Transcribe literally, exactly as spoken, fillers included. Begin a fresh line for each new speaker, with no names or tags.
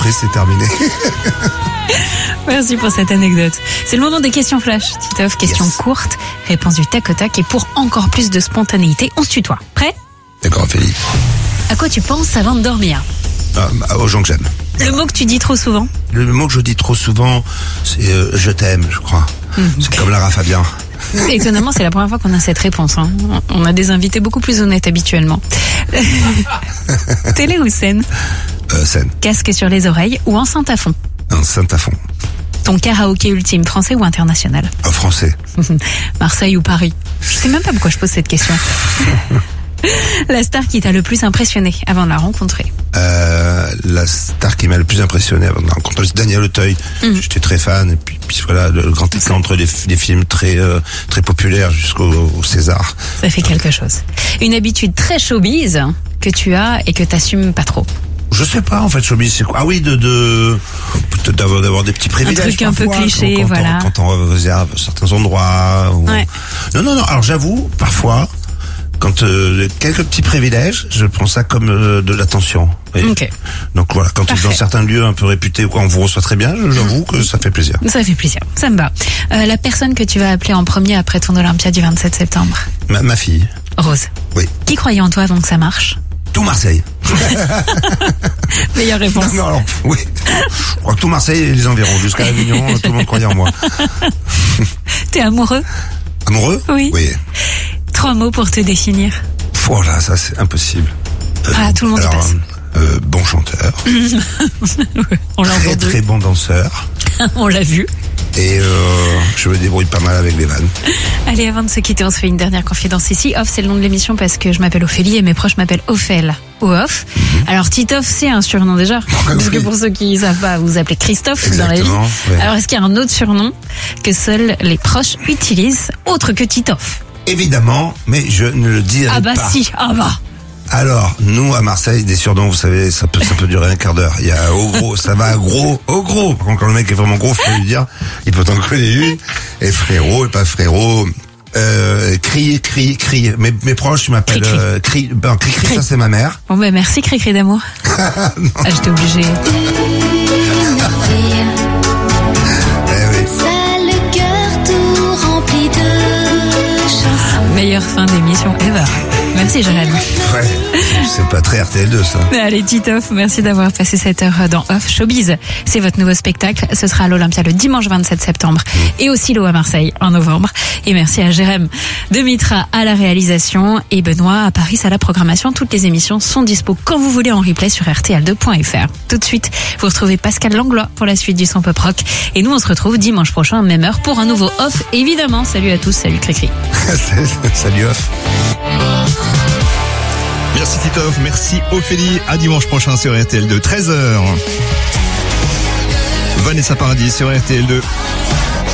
Après, c'est terminé.
Merci pour cette anecdote. C'est le moment des questions flash. Titoff, questions
Yes.
courtes, réponses du tac au tac. Et pour encore plus de spontanéité, on se tutoie. Prêt ?
D'accord, Ophélie.
À quoi tu penses avant de dormir ?
Ah, aux gens que j'aime.
Le mot que tu dis trop souvent ?
Le mot que je dis trop souvent, c'est euh, je t'aime, je crois. Mmh. C'est comme Lara Fabian.
Étonnamment, c'est la première fois qu'on a cette réponse. Hein. On a des invités beaucoup plus honnêtes habituellement. Télé ou scène ?
Euh, scène.
Casque sur les oreilles ou enceinte à fond ?
Enceinte à fond.
Ton karaoké ultime, français ou international ?
En français.
Marseille ou Paris ? Je sais même pas pourquoi je pose cette question. La star qui t'a le plus impressionné avant de la rencontrer ?
Euh, la star qui m'a le plus impressionné avant de la rencontrer, c'est Daniel Auteuil. Mmh. J'étais très fan. Et puis, puis voilà, le grand écart entre les, les films très euh, très populaires jusqu'au au César.
Ça fait quelque chose. Une habitude très showbiz que tu as et que t'assumes pas trop ?
Je sais pas, en fait, showbiz, c'est quoi ? Ah oui, de, de, peut-être d'avoir, d'avoir des petits privilèges.
Un truc un peu cliché,
quand, quand
voilà.
On, quand on réserve certains endroits. Ou...
Ouais.
Non, non, non. Alors, j'avoue, parfois, quand, euh, quelques petits privilèges, je prends ça comme euh, de l'attention. Et
ok.
Donc voilà, quand
Parfait.
Dans certains lieux un peu réputés, on vous reçoit très bien, j'avoue que ça fait plaisir.
Ça fait plaisir, ça me va. Euh, la personne que tu vas appeler en premier après ton Olympia du vingt-sept septembre ?
Ma, ma fille.
Rose.
Oui.
Qui croyait en toi avant que ça marche ?
Tout Marseille.
Meilleure réponse.
Non, non, oui. Je crois que tout Marseille et les environs, jusqu'à Avignon, tout le monde croyait en moi.
T'es amoureux ?
Amoureux ?
Oui.
Oui.
Trois mots pour te définir.
Oh là, ça c'est impossible. Euh,
Ah, tout le monde y
alors,
passe.
Euh, bon chanteur.
On l'a
Très
entendu.
très bon danseur.
On l'a vu.
Et euh, je me débrouille pas mal avec les vannes.
Allez, avant de se quitter, on se fait une dernière confidence ici. Off, c'est le nom de l'émission parce que je m'appelle Ophélie et mes proches m'appellent Ophel ou Off. Mm-hmm. Alors, Titoff, c'est un surnom déjà. Parce que pour ceux qui savent pas, vous appelez Christophe.
Exactement,
dans la vie.
Ouais.
Alors, est-ce qu'il y a un autre surnom que seuls les proches utilisent, autre que Titoff ?
Évidemment, mais je ne le dirai pas.
Ah bah
pas.
si, ah bah.
Alors, nous, à Marseille, des surnoms, vous savez, ça peut, ça peut durer un quart d'heure. Il y a au gros, ça va à gros, au gros. Par contre, quand le mec est vraiment gros, faut lui dire, il peut t'en coller une. Et frérot, et pas frérot. Euh, cri, cri, cri. Mes, mes proches, tu m'appelles,
Cri-cri.
euh, cri, ben, cri, cri, ça c'est ma mère.
Bon bah merci, Cricri d'amour. Ah, j'étais obligée.
Eh oui.
Ça le cœur tout rempli de chansons.
Meilleure fin d'émission ever. Merci, Jérémy.
Ouais. C'est pas très R T L deux, ça.
Allez, Titoff, merci d'avoir passé cette heure dans Off Showbiz. C'est votre nouveau spectacle. Ce sera à l'Olympia le dimanche vingt-sept septembre et au Silo à Marseille en novembre. Et merci à Jérém de Mitra à la réalisation et Benoît à Paris à la programmation. Toutes les émissions sont dispo quand vous voulez en replay sur R T L deux point F R. Tout de suite, vous retrouvez Pascal Langlois pour la suite du son pop rock. Et nous, on se retrouve dimanche prochain, même heure, pour un nouveau Off. Évidemment, salut à tous, salut Cricri.
Salut Off.
Merci Titoff, merci Ophélie. À dimanche prochain sur R T L deux, treize heures. Vanessa Paradis sur R T L deux.